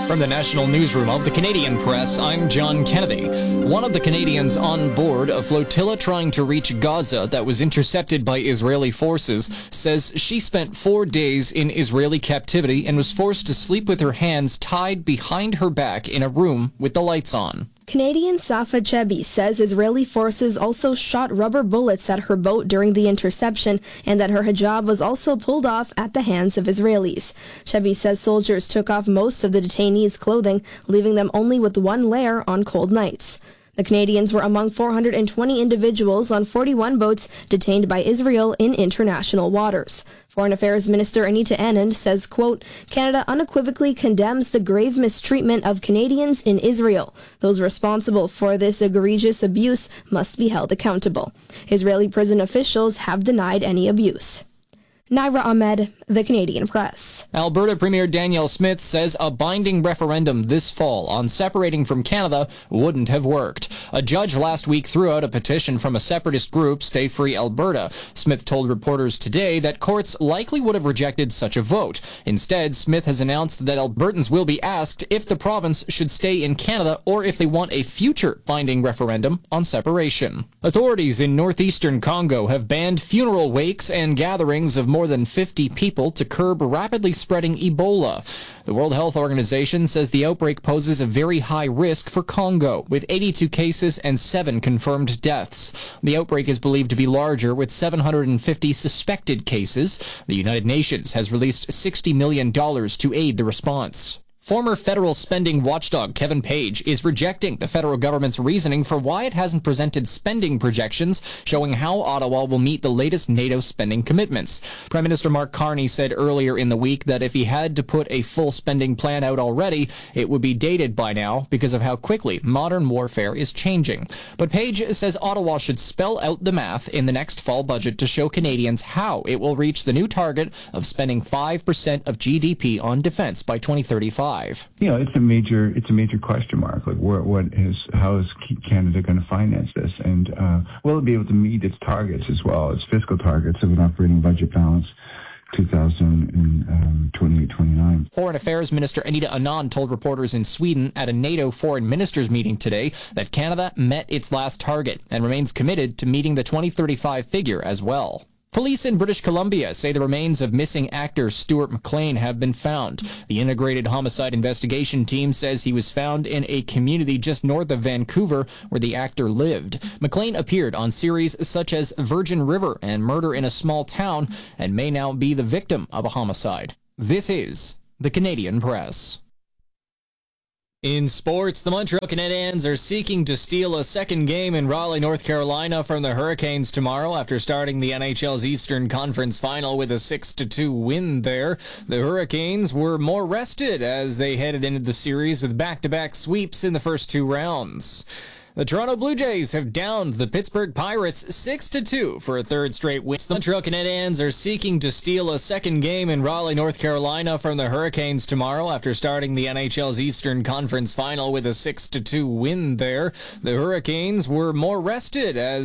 From the national newsroom of the Canadian Press, I'm John Kennedy. One of the Canadians on board a flotilla trying to reach Gaza that was intercepted by Israeli forces says she spent 4 days in Israeli captivity and was forced to sleep with her hands tied behind her back in a room with the lights on. Canadian Safa Chebi says Israeli forces also shot rubber bullets at her boat during the interception and that her hijab was also pulled off at the hands of Israelis. Chebi says soldiers took off most of the detainees' clothing, leaving them only with one layer on cold nights. The Canadians were among 420 individuals on 41 boats detained by Israel in international waters. Foreign Affairs Minister Anita Anand says, quote, Canada unequivocally condemns the grave mistreatment of Canadians in Israel. Those responsible for this egregious abuse must be held accountable. Israeli prison officials have denied any abuse. Naira Ahmed, The Canadian Press. Alberta Premier Danielle Smith says a binding referendum this fall on separating from Canada wouldn't have worked. A judge last week threw out a petition from a separatist group, Stay Free Alberta. Smith told reporters today that courts likely would have rejected such a vote. Instead, Smith has announced that Albertans will be asked if the province should stay in Canada or if they want a future binding referendum on separation. Authorities in northeastern Congo have banned funeral wakes and gatherings of more than 50 people to curb rapidly spreading Ebola. The World Health Organization says the outbreak poses a very high risk for Congo, with 82 cases and 7 confirmed deaths. The outbreak is believed to be larger, with 750 suspected cases. The United Nations has released $60 million to aid the response. Former federal spending watchdog Kevin Page is rejecting the federal government's reasoning for why it hasn't presented spending projections showing how Ottawa will meet the latest NATO spending commitments. Prime Minister Mark Carney said earlier in the week that if he had to put a full spending plan out already, it would be dated by now because of how quickly modern warfare is changing. But Page says Ottawa should spell out the math in the next fall budget to show Canadians how it will reach the new target of spending 5% of GDP on defense by 2035. You know, it's a major question mark. Like, how is Canada going to finance this, and will it be able to meet its targets as well, its fiscal targets of an operating budget balance 2028-29. Foreign Affairs Minister Anita Anand told reporters in Sweden at a NATO foreign ministers meeting today that Canada met its last target and remains committed to meeting the 2035 figure as well. Police in British Columbia say the remains of missing actor Stuart McLean have been found. The Integrated Homicide Investigation Team says he was found in a community just north of Vancouver where the actor lived. McLean appeared on series such as Virgin River and Murder in a Small Town and may now be the victim of a homicide. This is the Canadian Press. In sports, the Montreal Canadiens are seeking to steal a second game in Raleigh, North Carolina from the Hurricanes tomorrow after starting the NHL's Eastern Conference Final with a 6-2 win there. The Hurricanes were more rested as they headed into the series with back-to-back sweeps in the first 2 rounds. The Toronto Blue Jays have downed the Pittsburgh Pirates 6-2 for a third straight win. The Montreal Canadiens are seeking to steal a second game in Raleigh, North Carolina from the Hurricanes tomorrow after starting the NHL's Eastern Conference Final with a 6-2 win there. The Hurricanes were more rested as